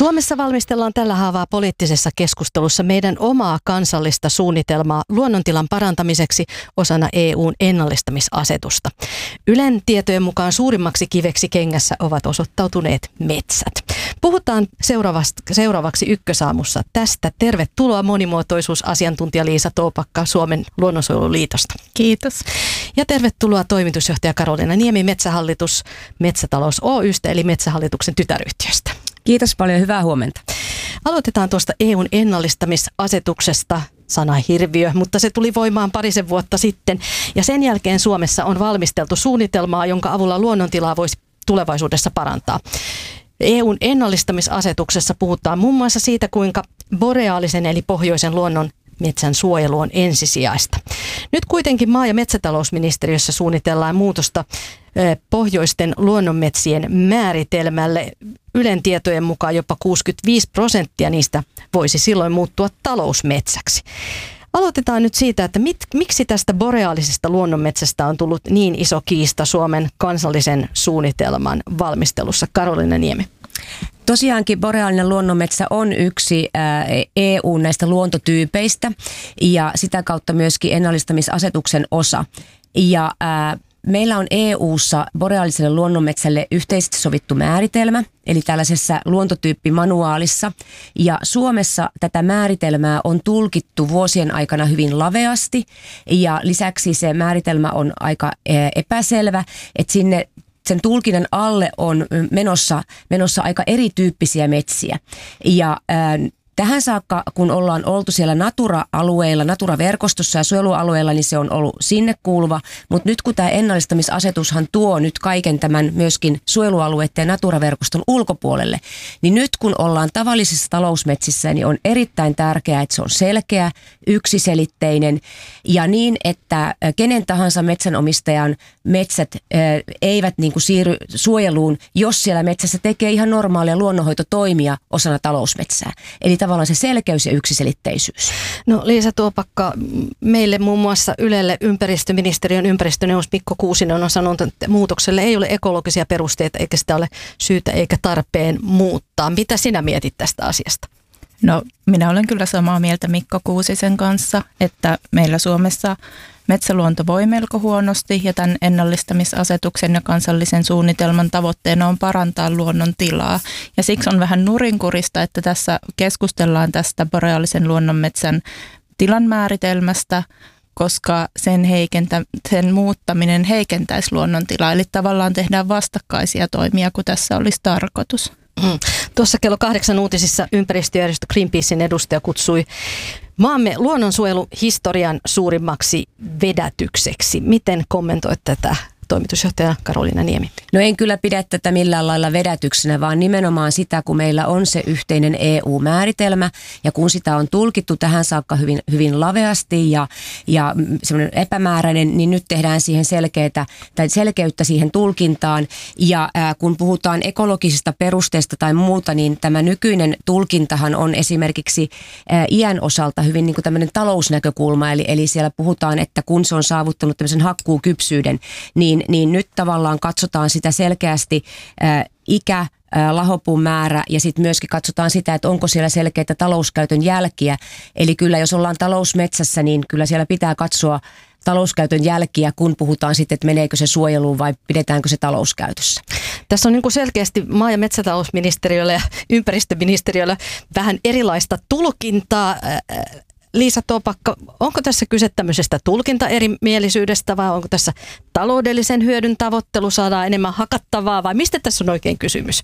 Suomessa valmistellaan tällä haavaa poliittisessa keskustelussa meidän omaa kansallista suunnitelmaa luonnontilan parantamiseksi osana EUn ennallistamisasetusta. Ylen tietojen mukaan suurimmaksi kiveksi kengässä ovat osoittautuneet metsät. Puhutaan seuraavaksi Ykkösaamussa tästä. Tervetuloa monimuotoisuusasiantuntija Liisa Toopakka Suomen luonnonsuojeluliitosta. Kiitos. Ja tervetuloa toimitusjohtaja Karoliina Niemi Metsähallitus Metsätalous Oy:stä eli Metsähallituksen tytäryhtiöstä. Kiitos paljon, hyvää huomenta. Aloitetaan tuosta EUn ennallistamisasetuksesta, sana hirviö, mutta se tuli voimaan parisen vuotta sitten. Ja sen jälkeen Suomessa on valmisteltu suunnitelmaa, jonka avulla luonnontilaa voisi tulevaisuudessa parantaa. EUn ennallistamisasetuksessa puhutaan muun muassa siitä, kuinka boreaalisen eli pohjoisen luonnon metsän suojelu on ensisijaista. Nyt kuitenkin maa- ja metsätalousministeriössä suunnitellaan muutosta pohjoisten luonnonmetsien määritelmälle. Ylen tietojen mukaan jopa 65% niistä voisi silloin muuttua talousmetsäksi. Aloitetaan nyt siitä, että miksi tästä boreaalisesta luonnonmetsästä on tullut niin iso kiista Suomen kansallisen suunnitelman valmistelussa. Karoliina Niemi. Tosiaankin boreaalinen luonnonmetsä on yksi EU näistä luontotyypeistä ja sitä kautta myöskin ennallistamisasetuksen osa. Ja meillä on EU:ssa boreaaliselle luonnonmetsälle yhteisesti sovittu määritelmä, eli tällaisessa luontotyyppimanuaalissa. Ja Suomessa tätä määritelmää on tulkittu vuosien aikana hyvin laveasti ja lisäksi se määritelmä on aika epäselvä, että sen tulkinnan alle on menossa aika erityyppisiä metsiä. Ja tähän saakka, kun ollaan oltu siellä Natura-alueilla, Natura-verkostossa ja suojelualueilla, niin se on ollut sinne kuuluva. Mutta nyt kun tämä ennallistamisasetushan tuo nyt kaiken tämän myöskin suojelualueiden ja Natura-verkoston ulkopuolelle, niin nyt kun ollaan tavallisissa talousmetsissä, niin on erittäin tärkeää, että se on selkeä, yksiselitteinen ja niin, että kenen tahansa metsänomistajan metsät eivät niin kuin siirry suojeluun, jos siellä metsässä tekee ihan normaalia luonnonhoitotoimia osana talousmetsää. Eli tavallaan se selkeys ja yksiselitteisyys. No Liisa Toopakka, meille muun muassa Ylelle ympäristöministeriön ympäristöneuvos Mikko Kuusinen on sanonut, että muutokselle ei ole ekologisia perusteita eikä sitä ole syytä eikä tarpeen muuttaa. Mitä sinä mietit tästä asiasta? No minä olen kyllä samaa mieltä Mikko Kuusisen kanssa, että meillä Suomessa metsäluonto voi melko huonosti ja tämän ennallistamisasetuksen ja kansallisen suunnitelman tavoitteena on parantaa luonnon tilaa. Ja siksi on vähän nurinkurista, että tässä keskustellaan tästä boreaalisen luonnonmetsän tilan määritelmästä, koska sen muuttaminen heikentäisi luonnon tilaa. Eli tavallaan tehdään vastakkaisia toimia, kun tässä olisi tarkoitus. Tuossa kello 8 uutisissa ympäristöjärjestö Greenpeacein edustaja kutsui maamme luonnonsuojeluhistorian suurimmaksi vedätykseksi. Miten kommentoit tätä, toimitusjohtaja Karoliina Niemi? No en kyllä pidä tätä millään lailla vedätyksenä, vaan nimenomaan sitä, kun meillä on se yhteinen EU-määritelmä ja kun sitä on tulkittu tähän saakka hyvin, hyvin laveasti ja semmoinen epämääräinen, niin nyt tehdään siihen selkeyttä siihen tulkintaan. Ja kun puhutaan ekologisista perusteista tai muuta, niin tämä nykyinen tulkintahan on esimerkiksi iän osalta hyvin niin kuin tämmöinen talousnäkökulma, eli siellä puhutaan, että kun se on saavuttanut tämmöisen hakkuukypsyyden, niin nyt tavallaan katsotaan sitä selkeästi ikä, lahopuun määrä ja sitten myöskin katsotaan sitä, että onko siellä selkeitä talouskäytön jälkiä. Eli kyllä jos ollaan talousmetsässä, niin kyllä siellä pitää katsoa talouskäytön jälkiä, kun puhutaan sitten, että meneekö se suojeluun vai pidetäänkö se talouskäytössä. Tässä on niin kuin selkeästi maa- ja metsätalousministeriöllä ja ympäristöministeriöllä vähän erilaista tulkintaa. Liisa Toopakka, onko tässä kyse tämmöisestä tulkintaerimielisyydestä vai onko tässä taloudellisen hyödyn tavoittelu, saadaan enemmän hakattavaa vai mistä tässä on oikein kysymys?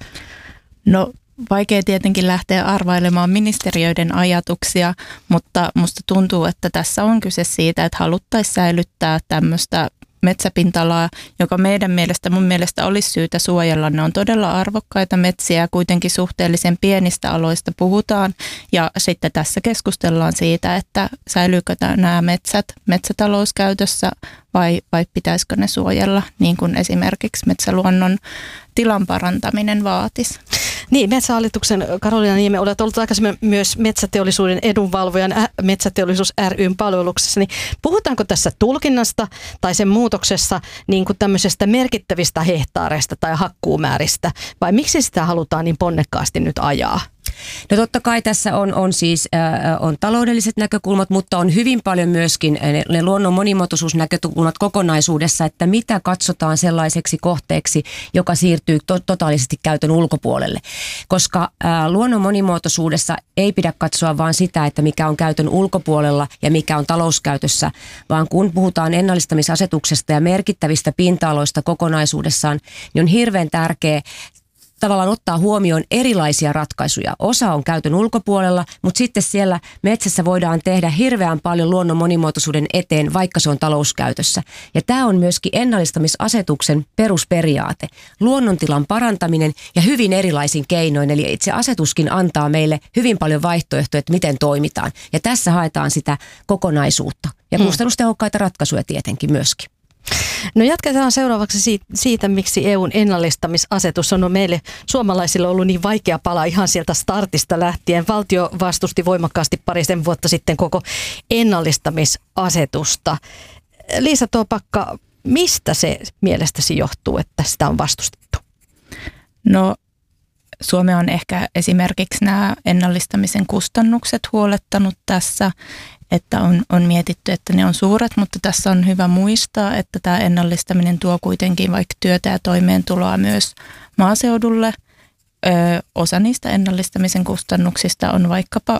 No vaikea tietenkin lähteä arvailemaan ministeriöiden ajatuksia, mutta musta tuntuu, että tässä on kyse siitä, että haluttaisiin säilyttää tämmöistä metsäpinta-alaa, joka mun mielestä olisi syytä suojella. Ne on todella arvokkaita metsiä ja kuitenkin suhteellisen pienistä aloista puhutaan. Ja sitten tässä keskustellaan siitä, että säilyykö nämä metsät metsätalouskäytössä vai pitäisikö ne suojella, niin kuin esimerkiksi metsäluonnon tilan parantaminen vaatisi. Niin, Metsähallituksen Karoliina Niemi, olet ollut aikaisemmin myös metsäteollisuuden edunvalvojan Metsäteollisuus ry:n palveluksessa. Niin puhutaanko tässä tulkinnasta tai sen muutoksessa niin kuin tämmöisestä merkittävistä hehtaareista tai hakkuumääristä vai miksi sitä halutaan niin ponnekkaasti nyt ajaa? No totta kai tässä on siis on taloudelliset näkökulmat, mutta on hyvin paljon myöskin ne luonnon monimuotoisuusnäkökulmat kokonaisuudessa, että mitä katsotaan sellaiseksi kohteeksi, joka siirtyy totaalisesti käytön ulkopuolelle. Koska luonnon monimuotoisuudessa ei pidä katsoa vain sitä, että mikä on käytön ulkopuolella ja mikä on talouskäytössä, vaan kun puhutaan ennallistamisasetuksesta ja merkittävistä pinta-aloista kokonaisuudessaan, niin on hirveän tärkeää tavallaan ottaa huomioon erilaisia ratkaisuja. Osa on käytön ulkopuolella, mutta sitten siellä metsässä voidaan tehdä hirveän paljon luonnon monimuotoisuuden eteen, vaikka se on talouskäytössä. Ja tämä on myöskin ennallistamisasetuksen perusperiaate. Luonnontilan parantaminen ja hyvin erilaisin keinoin. Eli itse asetuskin antaa meille hyvin paljon vaihtoehtoja, että miten toimitaan. Ja tässä haetaan sitä kokonaisuutta ja kustannustehokkaita ratkaisuja tietenkin myöskin. No jatketaan seuraavaksi siitä, miksi EUn ennallistamisasetus on meille suomalaisille ollut niin vaikea pala ihan sieltä startista lähtien. Valtio vastusti voimakkaasti parisen vuotta sitten koko ennallistamisasetusta. Liisa Toopakka, mistä se mielestäsi johtuu, että sitä on vastustettu? No Suomea on ehkä esimerkiksi nämä ennallistamisen kustannukset huolettanut tässä, että on mietitty, että ne on suuret, mutta tässä on hyvä muistaa, että tämä ennallistaminen tuo kuitenkin vaikka työtä ja toimeentuloa myös maaseudulle. Osa niistä ennallistamisen kustannuksista on vaikkapa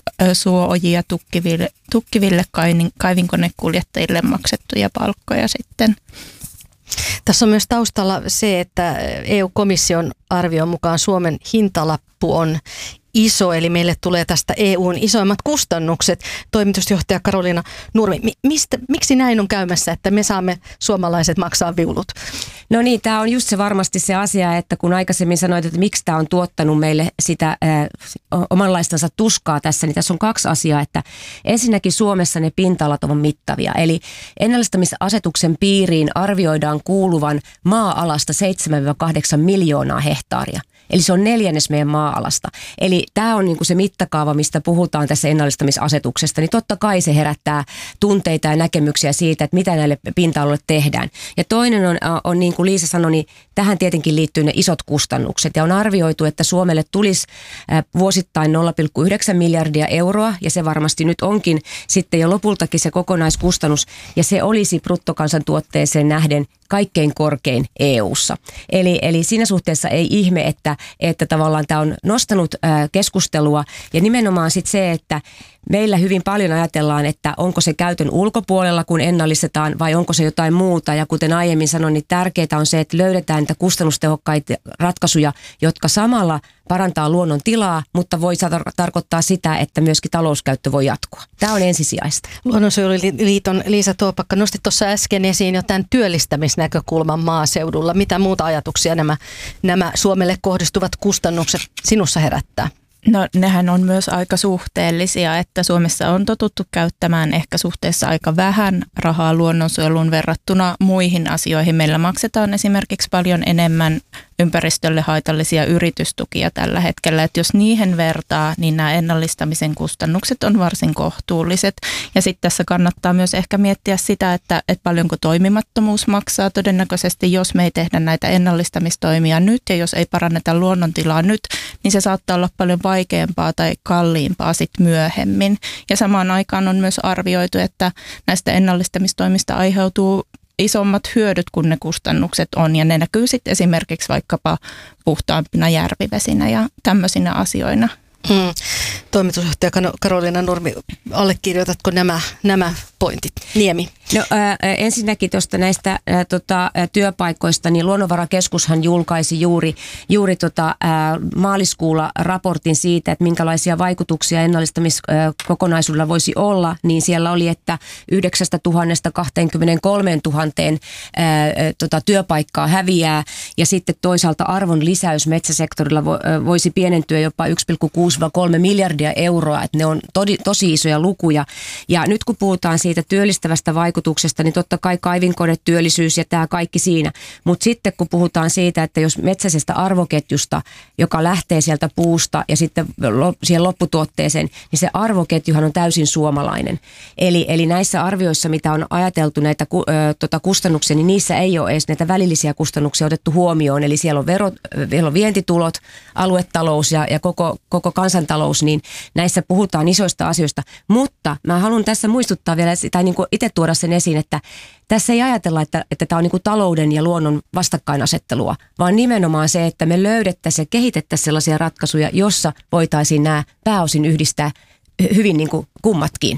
suo-ojia tukkiville kaivinkonekuljettajille maksettuja palkkoja sitten. Tässä on myös taustalla se, että EU-komission arvion mukaan Suomen hintalappu on iso, eli meille tulee tästä EUn isoimmat kustannukset. Toimitusjohtaja Karoliina Nurmi, miksi näin on käymässä, että me saamme suomalaiset maksaa viulut? No niin, tämä on just se varmasti se asia, että kun aikaisemmin sanoit, että miksi tämä on tuottanut meille sitä omanlaistansa tuskaa tässä, niin tässä on kaksi asiaa, että ensinnäkin Suomessa ne pinta-alat ovat mittavia, eli ennallistamisasetuksen piiriin arvioidaan kuuluvan maa-alasta 7-8 miljoonaa hehtaaria. Eli se on 1/4 meidän maa-alasta. Eli tämä on niinku se mittakaava, mistä puhutaan tässä ennallistamisasetuksesta. Niin totta kai se herättää tunteita ja näkemyksiä siitä, että mitä näille pinta-aloille tehdään. Ja toinen on niin kuin Liisa sanoi, niin tähän tietenkin liittyy ne isot kustannukset. Ja on arvioitu, että Suomelle tulisi vuosittain 0,9 miljardia euroa. Ja se varmasti nyt onkin sitten jo lopultakin se kokonaiskustannus. Ja se olisi bruttokansantuotteeseen nähden kaikkein korkein EU:ssa. Eli siinä suhteessa ei ihme, että tavallaan tämä on nostanut keskustelua ja nimenomaan sitten se, että meillä hyvin paljon ajatellaan, että onko se käytön ulkopuolella, kun ennallistetaan, vai onko se jotain muuta. Ja kuten aiemmin sanoin, niin tärkeää on se, että löydetään niitä kustannustehokkaita ratkaisuja, jotka samalla parantaa luonnon tilaa, mutta voi tarkoittaa sitä, että myöskin talouskäyttö voi jatkua. Tämä on ensisijaista. Luonnonsuojeluliiton Liisa Toopakka nosti tuossa äsken esiin jo tämän työllistämisnäkökulman maaseudulla. Mitä muuta ajatuksia nämä Suomelle kohdistuvat kustannukset sinussa herättää? No nehän on myös aika suhteellisia, että Suomessa on totuttu käyttämään ehkä suhteessa aika vähän rahaa luonnonsuojeluun verrattuna muihin asioihin. Meillä maksetaan esimerkiksi paljon enemmän ympäristölle haitallisia yritystukia tällä hetkellä, että jos niihin vertaa, niin nämä ennallistamisen kustannukset on varsin kohtuulliset. Ja sitten tässä kannattaa myös ehkä miettiä sitä, että paljonko toimimattomuus maksaa todennäköisesti, jos me ei tehdä näitä ennallistamistoimia nyt ja jos ei paranneta luonnontilaa nyt, niin se saattaa olla paljon vaikeampaa tai kalliimpaa sitten myöhemmin. Ja samaan aikaan on myös arvioitu, että näistä ennallistamistoimista aiheutuu isommat hyödyt kuin ne kustannukset on, ja ne näkyy sitten esimerkiksi vaikkapa puhtaampina järvivesinä ja tämmöisinä asioina. Toimitusjohtaja Karoliina Nurmi, allekirjoitatko nämä pointit? Niemi. No ensinnäkin tuosta näistä työpaikoista, niin Luonnonvarakeskushan julkaisi juuri maaliskuulla raportin siitä, että minkälaisia vaikutuksia ennallistamiskokonaisuudella voisi olla, niin siellä oli, että 9 000 23 000 työpaikkaa häviää, ja sitten toisaalta arvon lisäys metsäsektorilla voisi pienentyä jopa 1,6-3 miljardia euroa, että ne on tosi isoja lukuja, ja nyt kun puhutaan siitä, siitä työllistävästä vaikutuksesta, niin totta kai kaivinkonetyöllisyys ja tämä kaikki siinä. Mutta sitten kun puhutaan siitä, että jos metsäisestä arvoketjusta, joka lähtee sieltä puusta ja sitten siihen lopputuotteeseen, niin se arvoketjuhan on täysin suomalainen. Eli näissä arvioissa, mitä on ajateltu näitä kustannuksia, niin niissä ei ole edes näitä välillisiä kustannuksia otettu huomioon. Eli siellä on vientitulot, aluetalous ja koko kansantalous, niin näissä puhutaan isoista asioista. Mutta mä haluan tässä muistuttaa vielä, tai niin kuin itse tuoda sen esiin, että tässä ei ajatella, että tämä on niin kuin talouden ja luonnon vastakkainasettelua, vaan nimenomaan se, että me löydettäisiin ja kehitettäisiin sellaisia ratkaisuja, jossa voitaisiin nämä pääosin yhdistää hyvin niin kuin kummatkin.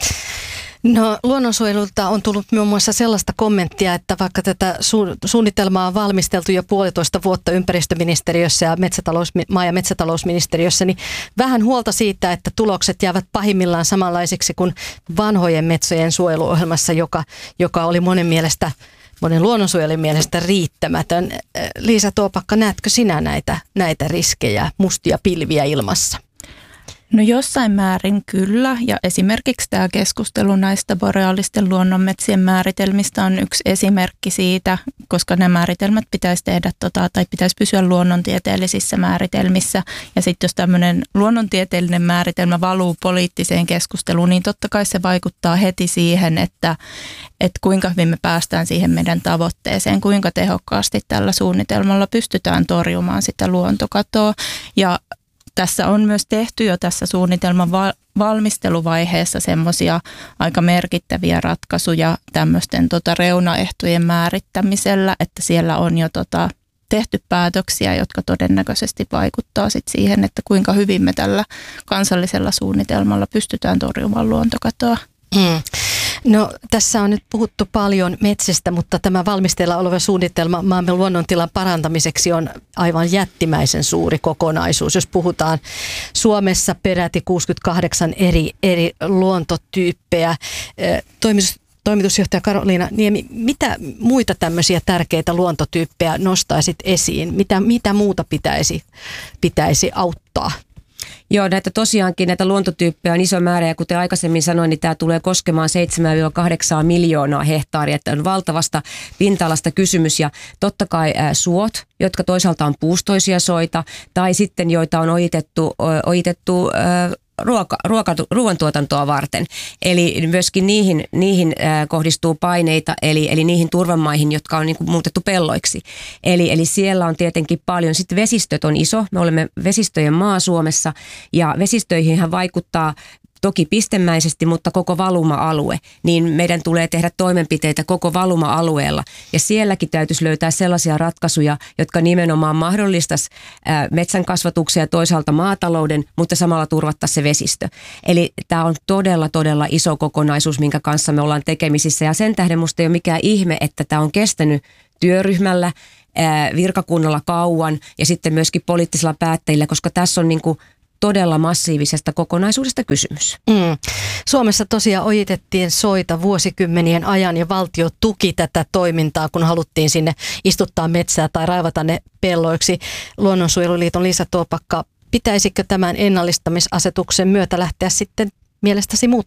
No, luonnonsuojelulta on tullut muun muassa sellaista kommenttia, että vaikka tätä suunnitelmaa on valmisteltu jo 1,5 vuotta ympäristöministeriössä ja maa- ja metsätalousministeriössä, niin vähän huolta siitä, että tulokset jäävät pahimmillaan samanlaisiksi kuin vanhojen metsojen suojeluohjelmassa, joka oli monen luonnonsuojelun mielestä riittämätön. Liisa Toopakka, näetkö sinä näitä riskejä, mustia pilviä ilmassa? No jossain määrin kyllä, ja esimerkiksi tämä keskustelu näistä boreaalisten luonnonmetsien määritelmistä on yksi esimerkki siitä, koska nämä määritelmät pitäisi tehdä tai pitäisi pysyä luonnontieteellisissä määritelmissä, ja sitten jos tämmöinen luonnontieteellinen määritelmä valuu poliittiseen keskusteluun, niin totta kai se vaikuttaa heti siihen, että kuinka hyvin me päästään siihen meidän tavoitteeseen, kuinka tehokkaasti tällä suunnitelmalla pystytään torjumaan sitä luontokatoa, ja tässä on myös tehty jo tässä suunnitelman valmisteluvaiheessa semmoisia aika merkittäviä ratkaisuja tämmöisten reunaehtojen määrittämisellä, että siellä on jo tehty päätöksiä, jotka todennäköisesti vaikuttaa sit siihen, että kuinka hyvin me tällä kansallisella suunnitelmalla pystytään torjumaan luontokatoa. No, tässä on nyt puhuttu paljon metsistä, mutta tämä valmisteilla oleva suunnitelma maamme luonnontilan parantamiseksi on aivan jättimäisen suuri kokonaisuus. Jos puhutaan Suomessa peräti 68 eri luontotyyppejä. Toimitusjohtaja Karoliina Niemi, mitä muita tämmöisiä tärkeitä luontotyyppejä nostaisit esiin? Mitä muuta pitäisi auttaa? Joo, näitä luontotyyppejä on iso määrä, ja kuten aikaisemmin sanoin, niin tämä tulee koskemaan 7-8 miljoonaa hehtaaria, että on valtavasta pinta-alasta kysymys, ja totta kai suot, jotka toisaalta on puustoisia soita, tai sitten joita on ojitettu ruoantuotantoa varten. Eli myöskin niihin kohdistuu paineita, eli niihin turvamaihin, jotka on niin kuin muutettu pelloiksi. Eli siellä on tietenkin paljon. Sitten vesistöt on iso. Me olemme vesistöjen maa Suomessa, ja vesistöihinhän vaikuttaa toki pistemäisesti, mutta koko valuma-alue, niin meidän tulee tehdä toimenpiteitä koko valuma-alueella. Ja sielläkin täytyisi löytää sellaisia ratkaisuja, jotka nimenomaan mahdollistaisi metsän kasvatuksia ja toisaalta maatalouden, mutta samalla turvattaisiin se vesistö. Eli tämä on todella iso kokonaisuus, minkä kanssa me ollaan tekemisissä. Ja sen tähden musta ei ole mikään ihme, että tämä on kestänyt työryhmällä, virkakunnalla kauan ja sitten myöskin poliittisilla päättäjillä, koska tässä on niinku todella massiivisesta kokonaisuudesta kysymys. Suomessa tosiaan ojitettiin soita vuosikymmenien ajan ja valtio tuki tätä toimintaa, kun haluttiin sinne istuttaa metsää tai raivata ne pelloiksi. Luonnonsuojeluliiton Liisa Toopakka, pitäisikö tämän ennallistamisasetuksen myötä lähteä sitten mielestäsi muuttamaan